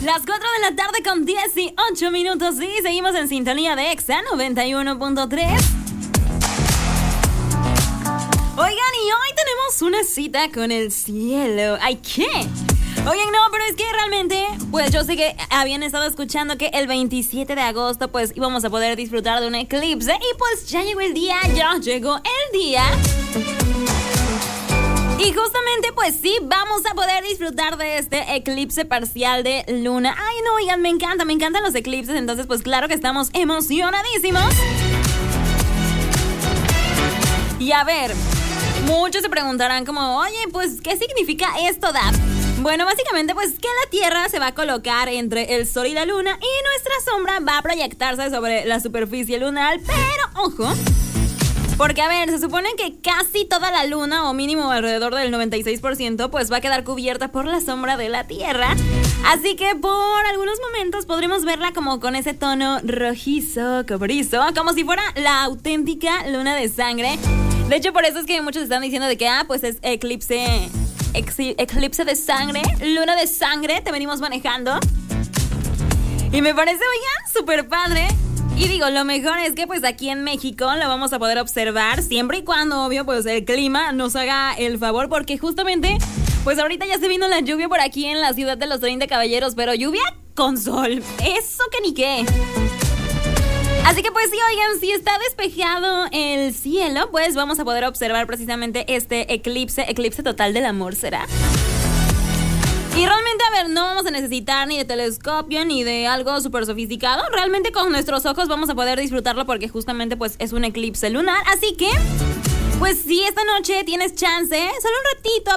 Las 4 de la tarde con 18 minutos y seguimos en sintonía de Exa 91.3. Oigan, y hoy tenemos una cita con el cielo. ¿Ay qué? Oigan, no, pero es que realmente, pues yo sé que habían estado escuchando que el 27 de agosto pues íbamos a poder disfrutar de un eclipse. Y pues ya llegó el día, ya llegó el día. Y justamente pues sí, vamos a poder disfrutar de este eclipse parcial de luna. Ay no, oigan, me encantan los eclipses. Entonces pues claro que estamos emocionadísimos. Y a ver, muchos se preguntarán como, oye, pues ¿qué significa esto, Daf? Bueno, básicamente pues que la Tierra se va a colocar entre el Sol y la Luna y nuestra sombra va a proyectarse sobre la superficie lunar. Pero ojo, porque a ver, se supone que casi toda la Luna, o mínimo alrededor del 96%, pues va a quedar cubierta por la sombra de la Tierra. Así que por algunos momentos podremos verla como con ese tono rojizo, cobrizo, como si fuera la auténtica luna de sangre. De hecho, por eso es que muchos están diciendo de que, pues es eclipse de sangre, luna de sangre, te venimos manejando. Y me parece, oigan, súper padre. Y digo, lo mejor es que pues aquí en México lo vamos a poder observar siempre y cuando, obvio, pues el clima nos haga el favor, porque justamente, pues ahorita ya se vino la lluvia por aquí en la ciudad de los 30 caballeros, pero lluvia con sol, eso que ni qué. Así que pues sí, oigan, si está despejado el cielo, pues vamos a poder observar precisamente este eclipse total del amor, ¿será? Y realmente, a ver, no vamos a necesitar ni de telescopio ni de algo súper sofisticado. Realmente con nuestros ojos vamos a poder disfrutarlo porque justamente pues es un eclipse lunar. Así que, pues si esta noche tienes chance, solo un ratito,